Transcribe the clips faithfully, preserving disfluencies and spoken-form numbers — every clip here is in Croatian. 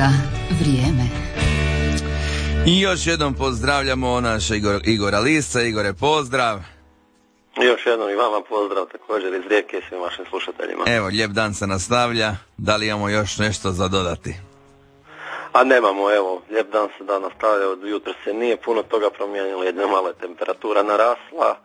Emisija Vrijeme. I još jednom pozdravljamo naše Igor, Igora Lisa. Igore, pozdrav. Još jednom i vama pozdrav također iz Rijeke svim vašim slušateljima. Evo, lijep dan se nastavlja. Da li imamo još nešto za dodati? A nemamo, evo, lijep dan se da nastavlja, od jutra se nije puno toga promijenilo, jedna mala temperatura narasla,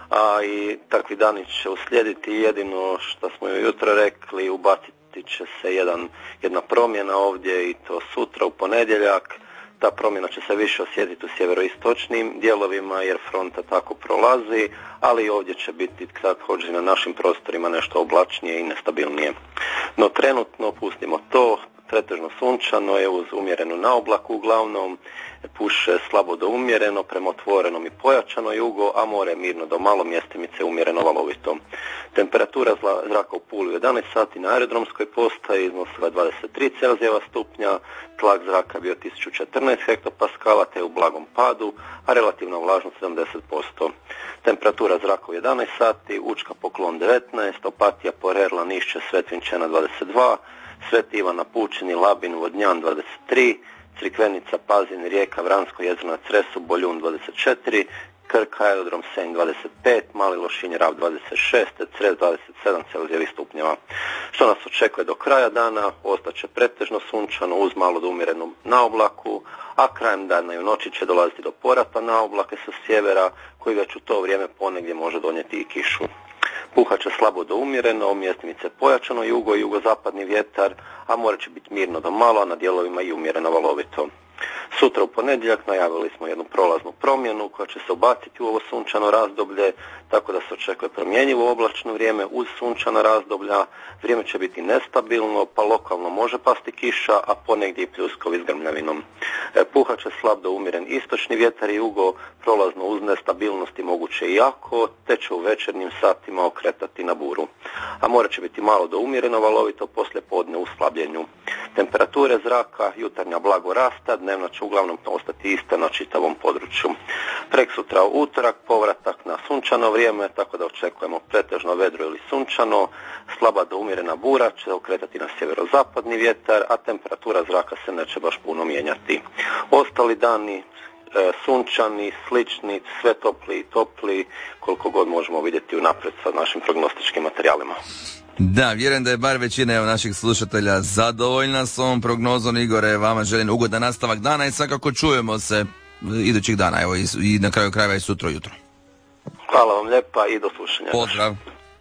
a i takvi dani će uslijediti. Jedino što smo jutro rekli, ubaciti će se jedan, jedna promjena ovdje i to sutra u ponedjeljak. Ta promjena će se više osjetiti u sjeveroistočnim dijelovima jer fronta tako prolazi, ali i ovdje će biti također na našim prostorima nešto oblačnije i nestabilnije. No trenutno pustimo to, pretežno sunčano je uz umjerenu naoblaku uglavnom, puše slabo do umjereno, prema otvorenom i pojačano jugo, a more mirno do malo, mjestimice umjereno valovito. Temperatura zraka u Puli u jedanaest sati na aerodromskoj postaji iznosila dvadeset tri Celzijeva stupnja, tlak zraka bio tisuću četrnaest hektopaskala te u blagom padu, a relativna vlažnost sedamdeset posto. Temperatura zraka u jedanaest sati, Učka Poklon devetnaest, Opatija Porerla Nišće Svetvinčena dvadeset dva, Sveti Ivan na Pučini, Labin, Vodnjan dvadeset tri, Crikvenica, Pazin, Rijeka, Vransko jezero na Cresu, Boljun dvadeset četiri, Krk, aerodrom Senj dvadeset pet, Mali Lošinj, Rab dvadeset šest, Cres dvadeset sedam Celzijevih stupnjeva. Što nas očekuje do kraja dana, ostaće pretežno sunčano uz malo do umjerenu naoblaku, a krajem dana i u noći će dolaziti do porata naoblake sa sjevera, koji već u to vrijeme ponegdje može donijeti i kišu. Puhat će slabo do umjereno, mjestimice pojačano jugo i jugozapadni vjetar, a more će biti mirno do malo, a na dijelovima i umjereno valovito. Sutra u ponedjeljak najavili smo jednu prolaznu promjenu koja će se ubaciti u ovo sunčano razdoblje, tako da se očekuje promjenjivo oblačno vrijeme uz sunčana razdoblja. Vrijeme će biti nestabilno, pa lokalno može pasti kiša, a ponegdje i pljuskovi s grmljavinom. E, puhat će slab do umjeren istočni vjetar i jugo, prolazno uz nestabilnosti moguće i jako, te će u večernjim satima okretati na buru. A more će biti malo do umjereno valovito, poslije podne u slabljenju. Temperature zraka jutarnja blago rasta, dnevna će uglavnom ostati ista na čitavom području. Preksutra u utorak povratak na sunčano vrijeme, tako da očekujemo pretežno vedro ili sunčano, slaba do umjerena bura će okretati na sjeverozapadni vjetar, a temperatura zraka se neće baš puno mijenjati. Ostali dani e, sunčani, slični, sve topli i topli, koliko god možemo vidjeti unaprijed sa našim prognostičkim materijalima. Da, vjerujem da je bar većina evo, naših slušatelja zadovoljna s ovom prognozom. Igore, vama želim ugodan nastavak dana i svakako čujemo se idućih dana, evo i, i na kraju krajeva i sutra jutro. Hvala vam lijepa i do slušanja. Pozdrav.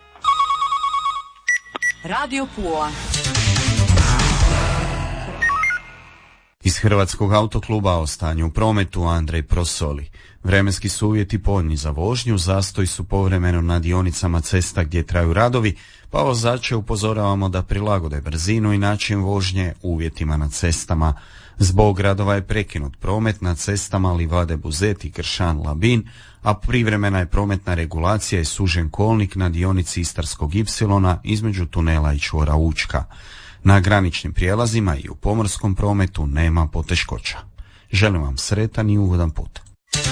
Radio Pula. Iz Hrvatskog autokluba o stanju u prometu Andrej Prosoli. Vremenski su uvjeti povoljni za vožnju, zastoji su povremeno na dionicama cesta gdje traju radovi, pa vozače upozoravamo da prilagode brzinu i način vožnje uvjetima na cestama. Zbog radova je prekinut promet na cestama Livade Buzet i Kršan Labin, a privremena je prometna regulacija i sužen kolnik na dionici Istarskog ipsilona između tunela i čvora Učka. Na graničnim prijelazima i u pomorskom prometu nema poteškoća. Želim vam sretan i ugodan put.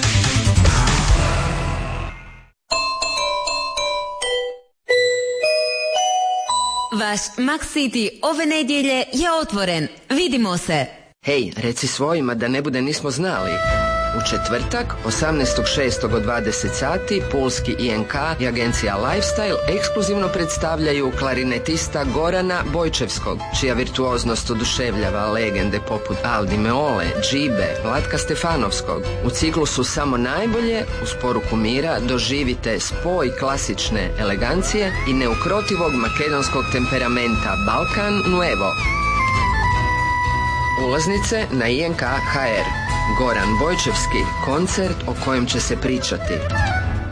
Vaš Max City ove nedjelje je otvoren. Vidimo se. Hej, reci svojima da ne bude nismo znali. U četvrtak, osamnaestog šestog od dvadeset sati, pulski I N K i agencija Lifestyle ekskluzivno predstavljaju klarinetista Gorana Bojčevskog, čija virtuoznost oduševljava legende poput Aldi Meole, Džibe, Vlatka Stefanovskog. U ciklusu Samo najbolje, uz poruku mira, doživite spoj klasične elegancije i neukrotivog makedonskog temperamenta Balkan Nuevo. Ulaznice na I N K H R. Goran Bojčevski, koncert o kojem će se pričati.